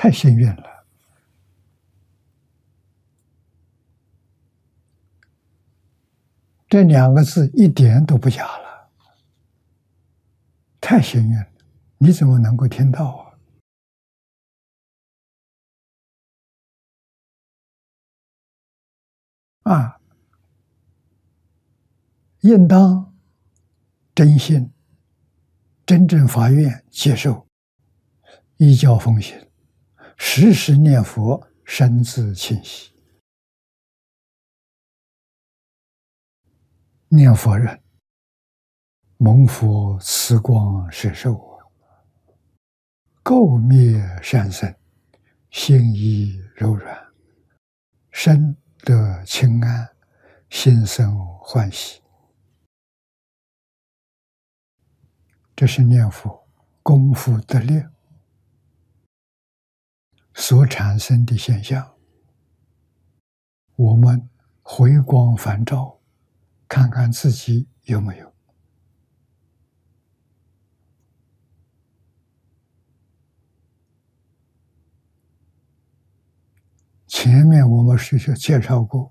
太幸运了。这2个字一点都不假了，太幸运了！你怎么能够听到啊？应当真心、真正发愿接受，依教奉行，时时念佛，身自清晰。念佛人蒙佛慈光摄受，垢灭善生，心意柔软，身得清安，心生欢喜。这是念佛功夫得力所产生的现象。我们回光返照，看看自己有没有。前面我们是介绍过，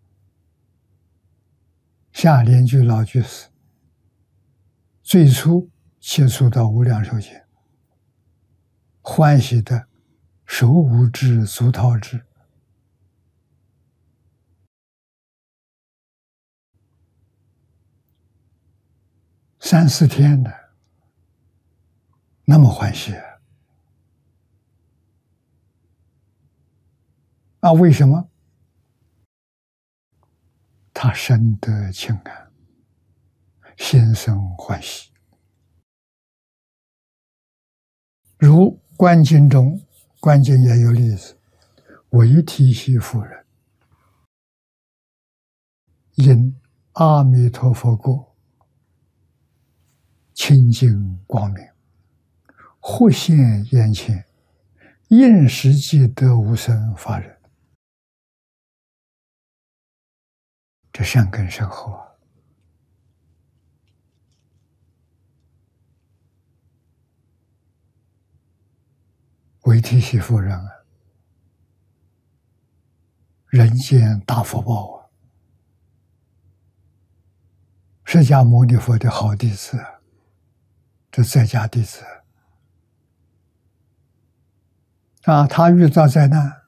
夏莲居老居士最初接触到无量寿经，欢喜的手舞之，足蹈之，3、4天的，那么欢喜啊！为什么？他身得清安，心生欢喜。如观经中，观经也有例子，韦提希夫人因阿弥陀佛国清净光明，或现眼前，应时即得无生法忍。这善根深厚啊！韦提希夫人啊，人间大福报啊！释迦牟尼佛的好弟子，这在家弟子啊，他遇到灾难，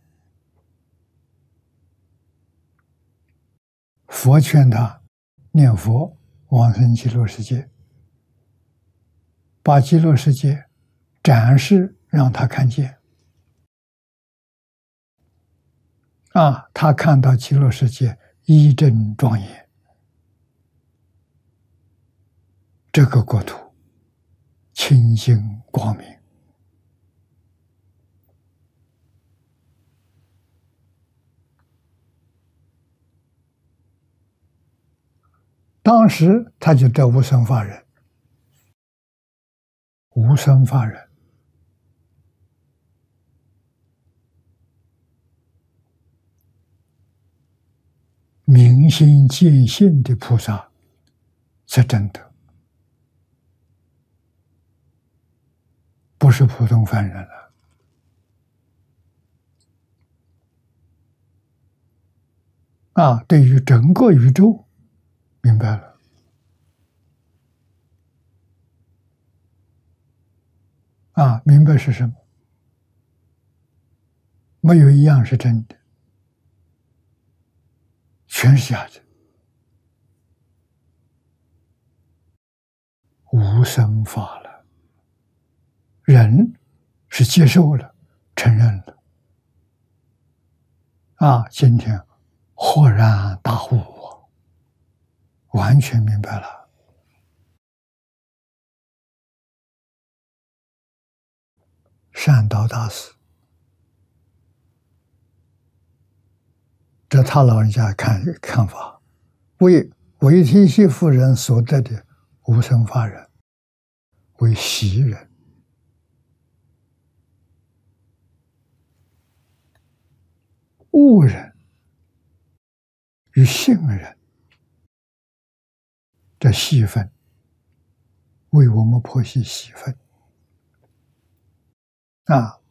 佛劝他念佛往生极乐世界，把极乐世界展示让他看见啊，他看到极乐世界一真庄严，这个国土清净光明。当时他就得无生法忍。无生法忍明心见性的菩萨才真的，不是普通凡人了啊！对于整个宇宙明白了啊！明白是什么？没有一样是真的，全是假的。无生法了，人是接受了，承认了啊！今天豁然大悟，完全明白了。善导大师，这他老人家看法，为韦提希夫人所得的无生法忍为喜忍，恶忍与性忍，这细分为我们剖析细分啊！